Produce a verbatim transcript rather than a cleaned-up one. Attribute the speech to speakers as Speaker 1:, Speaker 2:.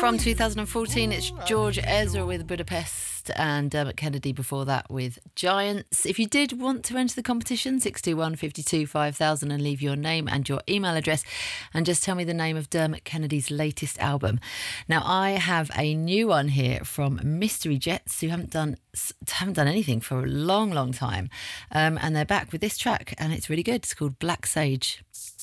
Speaker 1: from two thousand fourteen. It's George Ezra with Budapest and Dermot Kennedy before that with Giants. If you did want to enter the competition, six two one, five two, five thousand, and leave your name and your email address and just tell me the name of Dermot Kennedy's latest album. Now, I have a new one here from Mystery Jets, who haven't done haven't done anything for a long, long time. Um, and they're back with this track, and it's really good. It's called Black Sage.